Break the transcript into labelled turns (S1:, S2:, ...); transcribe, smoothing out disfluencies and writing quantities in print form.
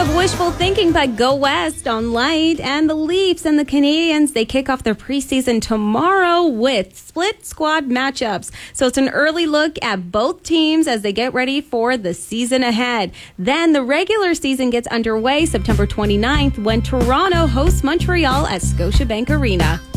S1: of Wishful Thinking by Go West on Light. And the Leafs and the Canadiens, they kick off their preseason tomorrow with split squad matchups. So it's an early look at both teams as they get ready for the season ahead. Then the regular season gets underway September 29th when Toronto hosts Montreal at Scotiabank Arena.